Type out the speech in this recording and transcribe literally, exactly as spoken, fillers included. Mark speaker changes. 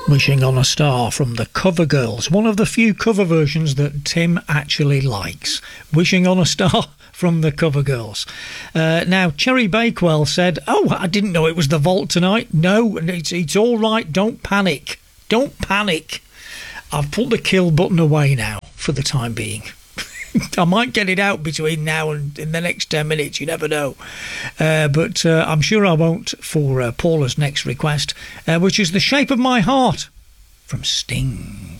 Speaker 1: Wishing on a Star from the Cover Girls, one of the few cover versions that Tim actually likes. Wishing on a Star from the Cover Girls. Uh, now, Cherry Bakewell said, oh, I didn't know it was the Vault tonight. No, it's, it's all right, don't panic. Don't panic. I've put the kill button away now, for the time being. I might get it out between now and in the next ten minutes, you never know. Uh, but uh, I'm sure I won't for uh, Paula's next request, uh, which is The Shape of My Heart from Sting.